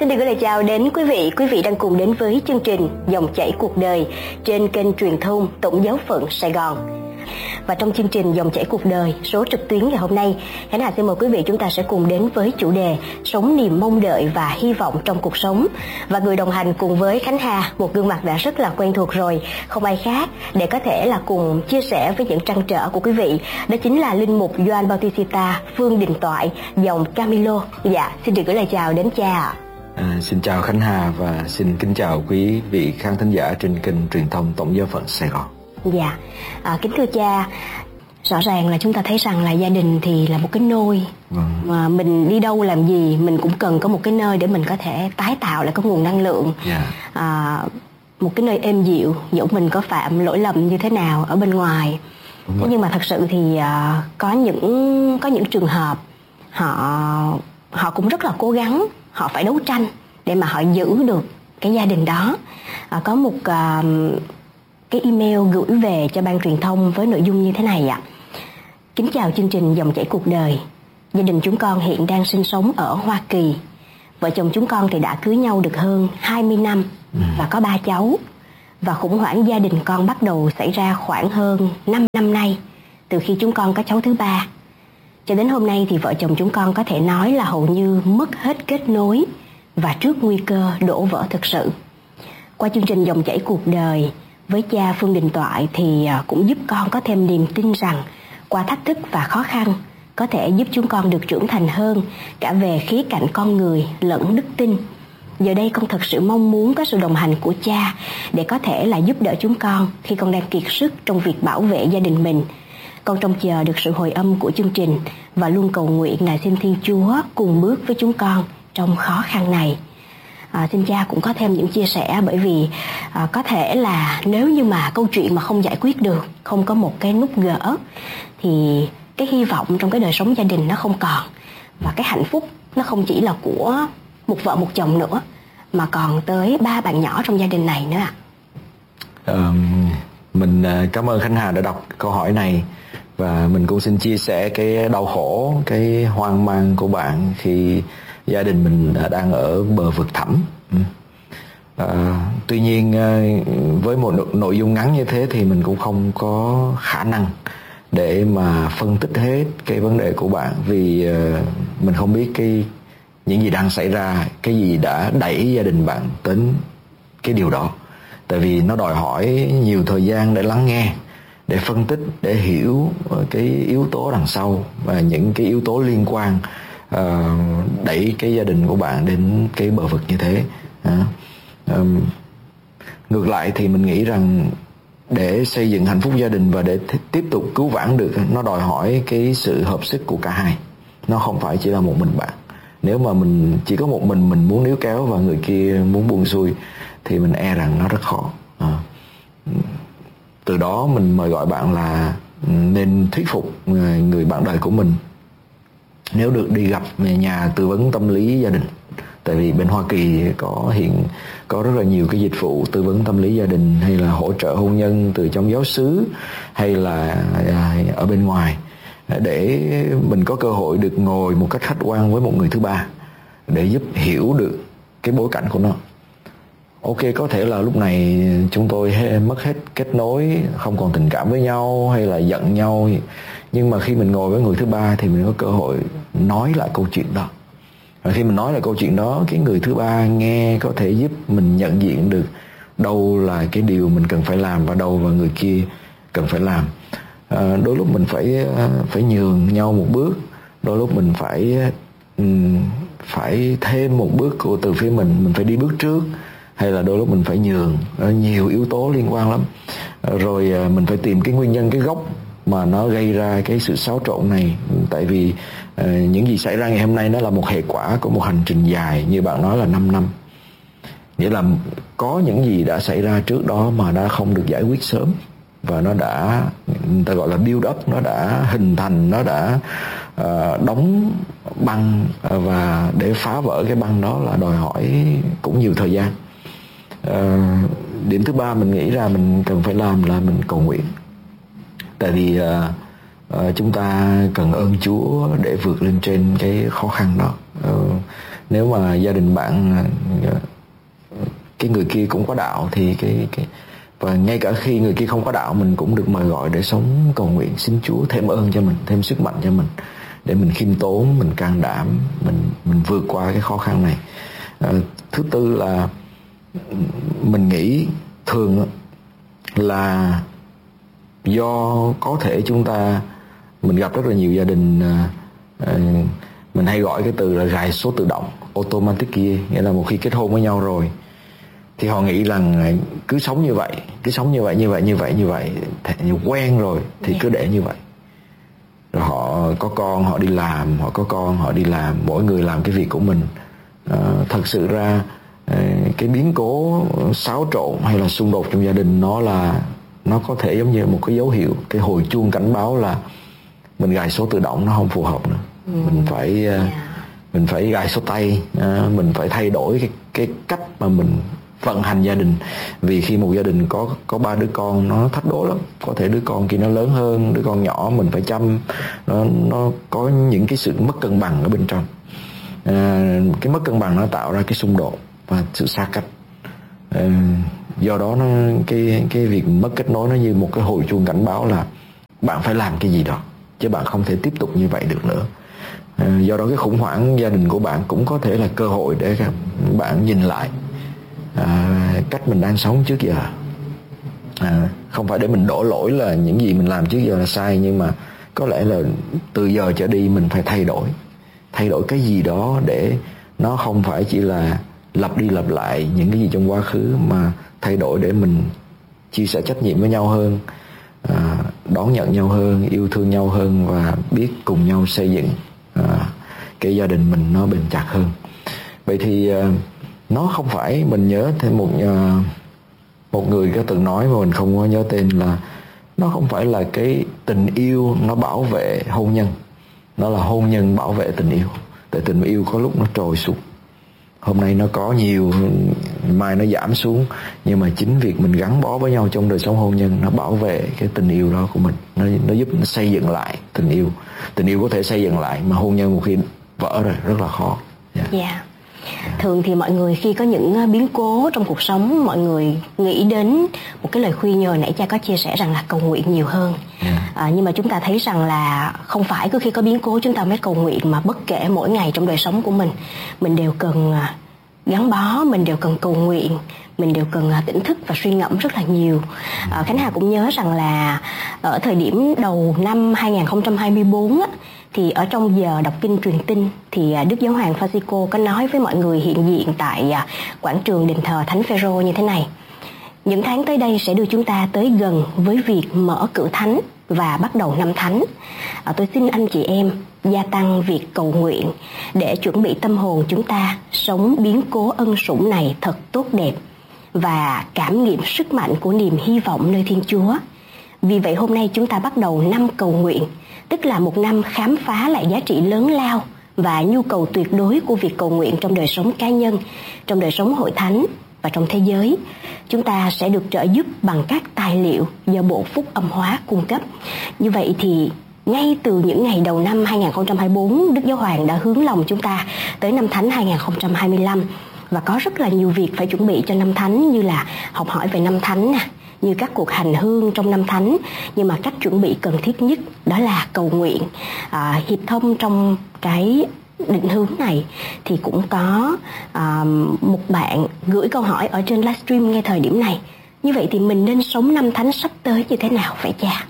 Xin được gửi lời chào đến quý vị. Quý vị đang cùng đến với chương trình Dòng chảy cuộc đời trên kênh truyền thông Tổng giáo phận Sài Gòn. Và trong chương trình Dòng chảy cuộc đời số trực tuyến ngày hôm nay, Khánh Hà xin mời quý vị chúng ta sẽ cùng đến với chủ đề sống niềm mong đợi và hy vọng trong cuộc sống. Và người đồng hành cùng với Khánh Hà, một gương mặt đã rất là quen thuộc rồi, không ai khác để có thể là cùng chia sẻ với những trăn trở của quý vị. Đó chính là linh mục Gioan Bautista Phương Đình Toại, dòng Camilo. Dạ, xin được gửi lời chào đến cha ạ. Xin chào Khánh Hà và xin kính chào quý vị khán thính giả trên kênh truyền thông Tổng giáo phận Sài Gòn. Dạ, kính thưa cha, rõ ràng là chúng ta thấy rằng là gia đình thì là một cái nôi mà mình đi đâu làm gì mình cũng cần có một cái nơi để mình có thể tái tạo lại cái nguồn năng lượng. Một cái nơi êm dịu dẫu mình có phạm lỗi lầm như thế nào ở bên ngoài. Thế nhưng mà thật sự thì có những trường hợp họ cũng rất là cố gắng, họ phải đấu tranh để mà họ giữ được cái gia đình đó. Có một cái email gửi về cho ban truyền thông với nội dung như thế này ạ. Kính chào chương trình Dòng chảy cuộc đời. Gia đình chúng con hiện đang sinh sống ở Hoa Kỳ. Vợ chồng chúng con thì đã cưới nhau được hơn 20 năm và có 3 cháu. Và khủng hoảng gia đình con bắt đầu xảy ra khoảng hơn 5 năm nay, từ khi chúng con có cháu thứ 3. Cho đến hôm nay thì vợ chồng chúng con có thể nói là hầu như mất hết kết nối và trước nguy cơ đổ vỡ thực sự. Qua chương trình Dòng chảy cuộc đời với cha Phương Đình Toại thì cũng giúp con có thêm niềm tin rằng qua thách thức và khó khăn có thể giúp chúng con được trưởng thành hơn cả về khía cạnh con người lẫn đức tin. Giờ đây con thật sự mong muốn có sự đồng hành của cha để có thể là giúp đỡ chúng con khi con đang kiệt sức trong việc bảo vệ gia đình mình. Con trông chờ được sự hồi âm của chương trình và luôn cầu nguyện là xin Thiên Chúa cùng bước với chúng con trong khó khăn này. Xin cha cũng có thêm những chia sẻ, bởi vì có thể là nếu như mà câu chuyện mà không giải quyết được, không có một cái nút gỡ thì cái hy vọng trong cái đời sống gia đình nó không còn, và cái hạnh phúc nó không chỉ là của một vợ một chồng nữa mà còn tới 3 bạn nhỏ trong gia đình này nữa ạ. Mình cảm ơn Khánh Hà đã đọc câu hỏi này, và mình cũng xin chia sẻ cái đau khổ, cái hoang mang của bạn khi gia đình mình đang ở bờ vực thẳm. Tuy nhiên với một nội dung ngắn như thế thì mình cũng không có khả năng để mà phân tích hết cái vấn đề của bạn, vì mình không biết những gì đang xảy ra, cái gì đã đẩy gia đình bạn đến cái điều đó. Tại vì nó đòi hỏi nhiều thời gian để lắng nghe, để phân tích, để hiểu cái yếu tố đằng sau và những cái yếu tố liên quan đẩy cái gia đình của bạn đến cái bờ vực như thế. Ngược lại thì mình nghĩ rằng để xây dựng hạnh phúc gia đình và để tiếp tục cứu vãn được, nó đòi hỏi cái sự hợp sức của cả hai. Nó không phải chỉ là một mình bạn. Nếu mà mình chỉ có một mình muốn níu kéo và người kia muốn buông xuôi thì mình e rằng nó rất khó. Từ đó mình mời gọi bạn là nên thuyết phục người bạn đời của mình, nếu được đi gặp nhà tư vấn tâm lý gia đình. Tại vì bên Hoa Kỳ có rất là nhiều cái dịch vụ tư vấn tâm lý gia đình, hay là hỗ trợ hôn nhân từ trong giáo xứ, hay là ở bên ngoài, để mình có cơ hội được ngồi một cách khách quan với một người thứ ba để giúp hiểu được cái bối cảnh của nó. Ok, có thể là lúc này chúng tôi mất hết kết nối, không còn tình cảm với nhau hay là giận nhau, nhưng mà khi mình ngồi với người thứ ba thì mình có cơ hội nói lại câu chuyện đó. Và khi mình nói lại câu chuyện đó, cái người thứ ba nghe có thể giúp mình nhận diện được đâu là cái điều mình cần phải làm và đâu là người kia cần phải làm. Đôi lúc mình phải nhường nhau một bước, đôi lúc mình phải thêm một bước từ phía mình phải đi bước trước, hay là đôi lúc mình phải nhường. Nhiều yếu tố liên quan lắm. Rồi mình phải tìm cái nguyên nhân, cái gốc mà nó gây ra cái sự xáo trộn này. Tại vì những gì xảy ra ngày hôm nay nó là một hệ quả của một hành trình dài, như bạn nói là 5 năm. Nghĩa là có những gì đã xảy ra trước đó mà đã không được giải quyết sớm, và nó đã, người ta gọi là build up, nó đã hình thành, nó đã đóng băng, và để phá vỡ cái băng đó là đòi hỏi cũng nhiều thời gian. Điểm thứ ba mình nghĩ ra mình cần phải làm là mình cầu nguyện. Tại vì chúng ta cần ơn Chúa để vượt lên trên cái khó khăn đó. nếu mà gia đình bạn cái người kia cũng có đạo thì và ngay cả khi người kia không có đạo, mình cũng được mời gọi để sống cầu nguyện xin Chúa thêm ơn cho mình, thêm sức mạnh cho mình, để mình khiêm tốn, mình can đảm, mình vượt qua cái khó khăn này. Thứ tư là mình nghĩ thường là do có thể mình gặp rất là nhiều gia đình, mình hay gọi cái từ là gài số tự động, automatic kia, nghĩa là một khi kết hôn với nhau rồi thì họ nghĩ rằng cứ sống như vậy, quen rồi thì cứ để như vậy. Rồi họ có con, họ đi làm, mỗi người làm cái việc của mình. Thật sự ra cái biến cố xáo trộn hay là xung đột trong gia đình nó có thể giống như một cái dấu hiệu, cái hồi chuông cảnh báo là mình gài số tự động nó không phù hợp nữa. Mình phải gài số tay, mình phải thay đổi cái cách mà mình vận hành gia đình. Vì khi một gia đình có 3 đứa con nó thách đố lắm, có thể đứa con kia nó lớn hơn, đứa con nhỏ mình phải chăm, nó có những cái sự mất cân bằng ở bên trong. Cái mất cân bằng nó tạo ra cái xung đột và sự xa cách. Do đó cái việc mất kết nối nó như một cái hồi chuông cảnh báo là bạn phải làm cái gì đó, chứ bạn không thể tiếp tục như vậy được nữa. Do đó cái khủng hoảng gia đình của bạn cũng có thể là cơ hội để bạn nhìn lại cách mình đang sống trước giờ. Không phải để mình đổ lỗi là những gì mình làm trước giờ là sai, nhưng mà có lẽ là từ giờ trở đi mình phải thay đổi cái gì đó để nó không phải chỉ là lặp đi lặp lại những cái gì trong quá khứ, mà thay đổi để mình chia sẻ trách nhiệm với nhau hơn, đón nhận nhau hơn, yêu thương nhau hơn, và biết cùng nhau xây dựng cái gia đình mình nó bền chặt hơn. Vậy thì nó không phải, mình nhớ thêm một người có từng nói mà mình không có nhớ tên, là nó không phải là cái tình yêu nó bảo vệ hôn nhân, nó là hôn nhân bảo vệ tình yêu. Tại tình yêu có lúc nó trồi xuống, hôm nay nó có nhiều, mai nó giảm xuống, nhưng mà chính việc mình gắn bó với nhau trong đời sống hôn nhân nó bảo vệ cái tình yêu đó của mình, nó giúp nó xây dựng lại tình yêu. Tình yêu có thể xây dựng lại, mà hôn nhân một khi vỡ rồi rất là khó. Thường thì mọi người khi có những biến cố trong cuộc sống, mọi người nghĩ đến một cái lời khuyên như hồi nãy cha có chia sẻ rằng là cầu nguyện nhiều hơn. Nhưng mà chúng ta thấy rằng là không phải cứ khi có biến cố chúng ta mới cầu nguyện, mà bất kể mỗi ngày trong đời sống của mình đều cần gắn bó, mình đều cần cầu nguyện, mình đều cần tỉnh thức và suy ngẫm rất là nhiều. Khánh Hà cũng nhớ rằng là ở thời điểm đầu năm 2024 á, thì ở trong giờ đọc kinh truyền tin thì Đức Giáo hoàng Francisco có nói với mọi người hiện diện tại quảng trường đền thờ Thánh Phêrô như thế này: những tháng tới đây sẽ đưa chúng ta tới gần với việc mở cử thánh và bắt đầu năm thánh. Tôi xin anh chị em gia tăng việc cầu nguyện để chuẩn bị tâm hồn chúng ta sống biến cố ân sủng này thật tốt đẹp và cảm nghiệm sức mạnh của niềm hy vọng nơi Thiên Chúa. Vì vậy hôm nay chúng ta bắt đầu năm cầu nguyện, tức là một năm khám phá lại giá trị lớn lao và nhu cầu tuyệt đối của việc cầu nguyện trong đời sống cá nhân, trong đời sống hội thánh và trong thế giới. Chúng ta sẽ được trợ giúp bằng các tài liệu do Bộ Phúc Âm Hóa cung cấp. Như vậy thì ngay từ những ngày đầu năm 2024, Đức Giáo Hoàng đã hướng lòng chúng ta tới năm Thánh 2025, và có rất là nhiều việc phải chuẩn bị cho năm Thánh, như là học hỏi về năm Thánh, như các cuộc hành hương trong năm Thánh. Nhưng mà cách chuẩn bị cần thiết nhất đó là cầu nguyện. Hiệp Thông trong cái định hướng này thì cũng có một bạn gửi câu hỏi ở trên livestream ngay thời điểm này: như vậy thì mình nên sống năm Thánh sắp tới như thế nào vậy cha?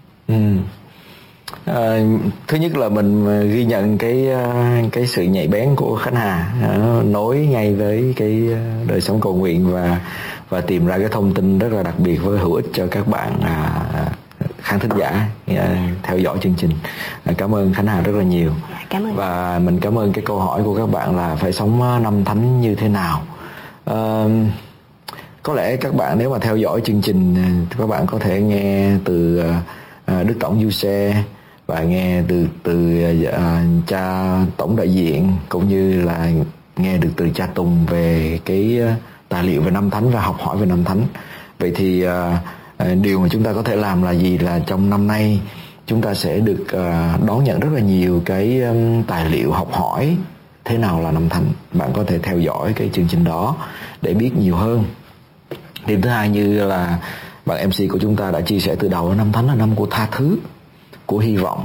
Thứ nhất là mình ghi nhận cái sự nhạy bén của Khánh Hà, nối ngay với cái đời sống cầu nguyện và tìm ra cái thông tin rất là đặc biệt với hữu ích cho các bạn khán thính giả theo dõi chương trình. Cảm ơn Khánh Hà rất là nhiều. Cảm ơn. Và mình cảm ơn cái câu hỏi của các bạn là phải sống năm Thánh như thế nào. Có lẽ các bạn nếu mà theo dõi chương trình, các bạn có thể nghe từ Đức Tổng Giuse và nghe từ cha tổng đại diện, cũng như là nghe được từ cha Tùng về cái tài liệu về năm Thánh và học hỏi về năm Thánh. Vậy thì điều mà chúng ta có thể làm là gì? Là trong năm nay chúng ta sẽ được đón nhận rất là nhiều cái tài liệu học hỏi thế nào là năm thánh. Bạn có thể theo dõi cái chương trình đó để biết nhiều hơn. Điểm thứ hai, như là bạn MC của chúng ta đã chia sẻ từ đầu, năm thánh là năm của tha thứ, của hy vọng,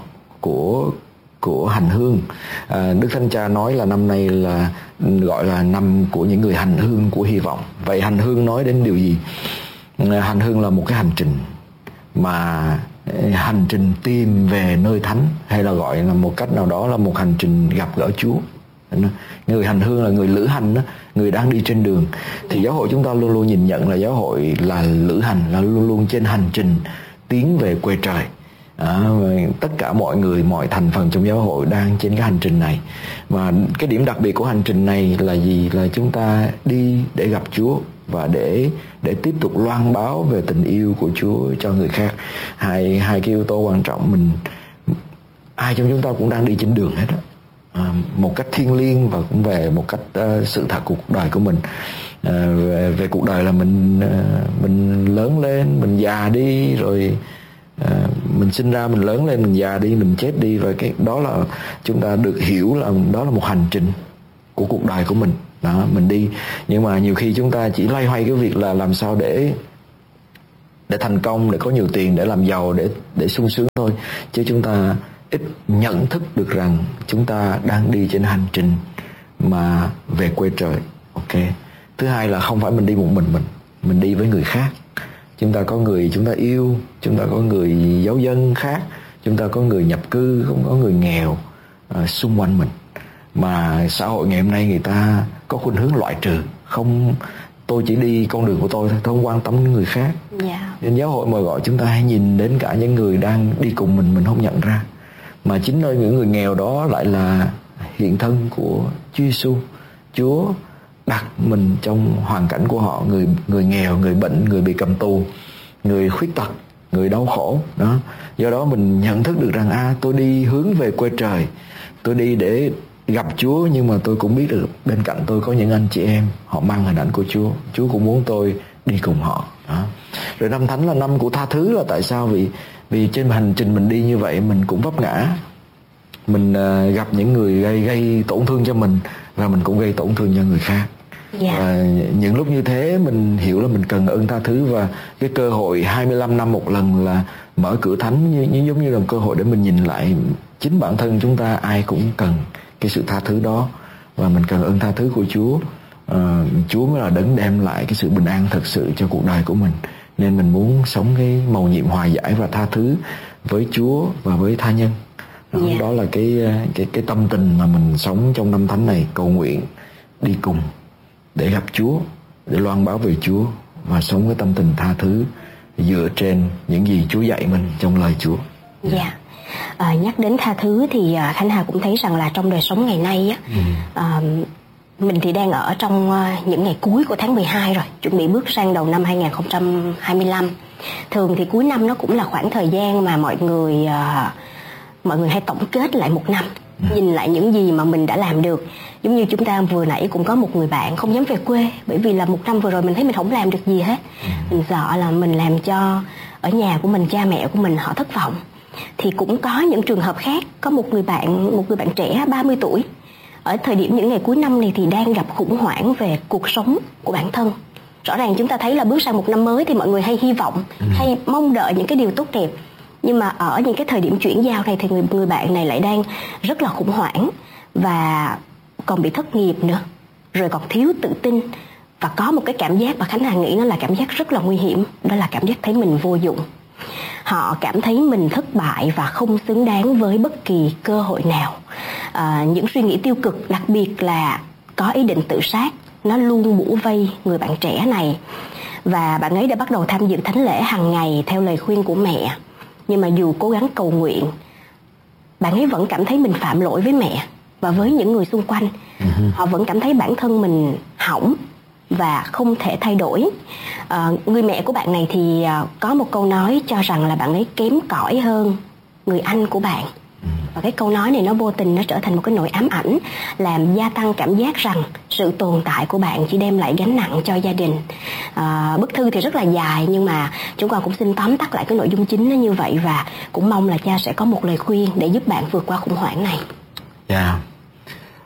của hành hương. Đức Thánh Cha nói là năm nay là gọi là năm của những người hành hương của hy vọng. Vậy hành hương nói đến điều gì? Hành hương là một cái hành trình, mà hành trình tìm về nơi thánh, hay là gọi là một cách nào đó là một hành trình gặp gỡ Chúa. Người hành hương là người lữ hành đó, người đang đi trên đường. Thì giáo hội chúng ta luôn luôn nhìn nhận là giáo hội là lữ hành, là luôn luôn trên hành trình tiến về quê trời. Tất cả mọi người, mọi thành phần trong giáo hội đang trên cái hành trình này. Và cái điểm đặc biệt của hành trình này là gì? Là chúng ta đi để gặp Chúa và để tiếp tục loan báo về tình yêu của Chúa cho người khác. Hai cái yếu tố quan trọng. Ai trong chúng ta cũng đang đi trên đường hết đó. Một cách thiêng liêng và cũng về một cách sự thật của cuộc đời của mình. Về cuộc đời là mình lớn lên, mình già đi, rồi mình sinh ra, mình lớn lên, mình già đi, mình chết đi, rồi cái đó là chúng ta được hiểu là đó là một hành trình của cuộc đời của mình đó, mình đi. Nhưng mà nhiều khi chúng ta chỉ loay hoay cái việc là làm sao để thành công, để có nhiều tiền, để làm giàu, để sung sướng thôi, chứ chúng ta ít nhận thức được rằng chúng ta đang đi trên hành trình mà về quê trời. Ok. Thứ hai là không phải mình đi một mình đi với người khác. Chúng ta có người chúng ta yêu, chúng ta có người giáo dân khác, chúng ta có người nhập cư, không có người nghèo xung quanh mình. Mà xã hội ngày hôm nay người ta có khuynh hướng loại trừ, không, tôi chỉ đi con đường của tôi thôi, tôi không quan tâm đến người khác. Nên giáo hội mời gọi chúng ta hãy nhìn đến cả những người đang đi cùng mình không nhận ra. Mà chính nơi những người nghèo đó lại là hiện thân của Chúa Giêsu. Chúa đặt mình trong hoàn cảnh của họ, người nghèo, người bệnh, người bị cầm tù, người khuyết tật, người đau khổ đó. Do đó mình nhận thức được rằng tôi đi hướng về quê trời, tôi đi để gặp Chúa, nhưng mà tôi cũng biết được bên cạnh tôi có những anh chị em họ mang hình ảnh của Chúa. Chúa cũng muốn tôi đi cùng họ đó. Rồi năm thánh là năm của tha thứ là tại sao? Vì trên hành trình mình đi như vậy mình cũng vấp ngã, mình gặp những người gây tổn thương cho mình, và mình cũng gây tổn thương cho người khác. Và những lúc như thế mình hiểu là mình cần ơn tha thứ. Và cái cơ hội 25 năm một lần là mở cửa thánh giống như là một cơ hội để mình nhìn lại chính bản thân chúng ta. Ai cũng cần cái sự tha thứ đó, và mình cần ơn tha thứ của Chúa. Chúa mới là đấng đem lại cái sự bình an thật sự cho cuộc đời của mình. Nên mình muốn sống cái mầu nhiệm hòa giải và tha thứ với Chúa và với tha nhân. Đó là cái tâm tình mà mình sống trong năm thánh này, cầu nguyện đi cùng để gặp Chúa, để loan báo về Chúa, và sống cái tâm tình tha thứ dựa trên những gì Chúa dạy mình trong lời Chúa. Nhắc đến tha thứ thì Khánh Hà cũng thấy rằng là trong đời sống ngày nay mình thì đang ở trong những ngày cuối của tháng 12 rồi, chuẩn bị bước sang đầu năm 2025. Thường thì cuối năm nó cũng là khoảng thời gian mà mọi người hay tổng kết lại một năm, nhìn lại những gì mà mình đã làm được. Giống như chúng ta vừa nãy cũng có một người bạn không dám về quê, bởi vì là một năm vừa rồi mình thấy mình không làm được gì hết. Mình sợ là mình làm cho ở nhà của mình, cha mẹ của mình họ thất vọng. Thì cũng có những trường hợp khác, có một người bạn trẻ 30 tuổi ở thời điểm những ngày cuối năm này thì đang gặp khủng hoảng về cuộc sống của bản thân. Rõ ràng chúng ta thấy là bước sang một năm mới thì mọi người hay hy vọng, hay mong đợi những cái điều tốt đẹp. Nhưng mà ở những cái thời điểm chuyển giao này thì người bạn này lại đang rất là khủng hoảng, và còn bị thất nghiệp nữa, rồi còn thiếu tự tin, và có một cái cảm giác mà Khánh Hà nghĩ nó là cảm giác rất là nguy hiểm, đó là cảm giác thấy mình vô dụng. Họ cảm thấy mình thất bại và không xứng đáng với bất kỳ cơ hội nào. Những suy nghĩ tiêu cực, đặc biệt là có ý định tự sát, nó luôn bủa vây người bạn trẻ này. Và bạn ấy đã bắt đầu tham dự thánh lễ hàng ngày theo lời khuyên của mẹ. Nhưng mà dù cố gắng cầu nguyện, bạn ấy vẫn cảm thấy mình phạm lỗi với mẹ và với những người xung quanh. Họ vẫn cảm thấy bản thân mình hỏng và không thể thay đổi. Người mẹ của bạn này thì có một câu nói cho rằng là bạn ấy kém cỏi hơn người anh của bạn. Và cái câu nói này nó vô tình nó trở thành một cái nỗi ám ảnh, làm gia tăng cảm giác rằng sự tồn tại của bạn chỉ đem lại gánh nặng cho gia đình. Bức thư thì rất là dài, nhưng mà chúng con cũng xin tóm tắt lại cái nội dung chính nó như vậy, và cũng mong là cha sẽ có một lời khuyên để giúp bạn vượt qua khủng hoảng này.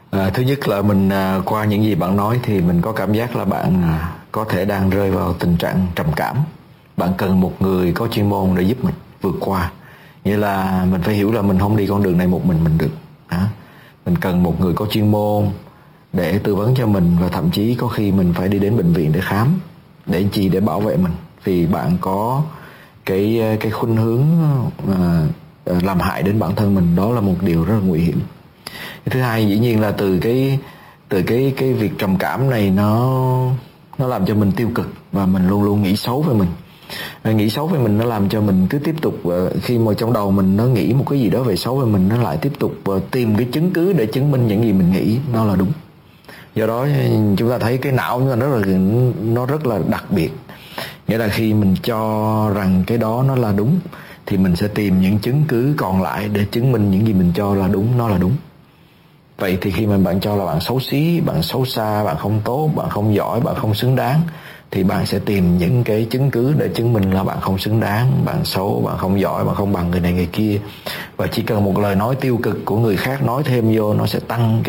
Thứ nhất là mình qua những gì bạn nói thì mình có cảm giác là bạn có thể đang rơi vào tình trạng trầm cảm. Bạn cần một người có chuyên môn để giúp mình vượt qua. Nghĩa là mình phải hiểu là mình không đi con đường này một mình được. Mình cần một người có chuyên môn để tư vấn cho mình, và thậm chí có khi mình phải đi đến bệnh viện để khám. Để chi? Để bảo vệ mình. Vì bạn có cái khuynh hướng làm hại đến bản thân mình. Đó là một điều rất là nguy hiểm. Thứ hai, dĩ nhiên là từ cái việc trầm cảm này nó làm cho mình tiêu cực, và mình luôn luôn nghĩ xấu về mình. Nghĩ xấu về mình nó làm cho mình cứ tiếp tục, khi mà trong đầu mình nó nghĩ một cái gì đó về xấu về mình, nó lại tiếp tục tìm cái chứng cứ để chứng minh những gì mình nghĩ nó là đúng. Do đó chúng ta thấy cái não nó rất là đặc biệt. Nghĩa là khi mình cho rằng cái đó nó là đúng thì mình sẽ tìm những chứng cứ còn lại để chứng minh những gì mình cho là đúng nó là đúng. Vậy thì khi mà bạn cho là bạn xấu xí, bạn xấu xa, bạn không tốt, bạn không giỏi, bạn không xứng đáng, thì bạn sẽ tìm những cái chứng cứ để chứng minh là bạn không xứng đáng, bạn xấu, bạn không giỏi, bạn không bằng người này người kia. Và chỉ cần một lời nói tiêu cực của người khác nói thêm vô, nó sẽ tăng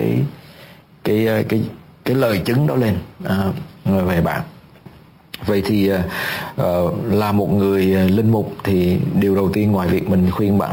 cái lời chứng đó lên về bạn. Vậy thì là một người linh mục thì điều đầu tiên ngoài việc mình khuyên bạn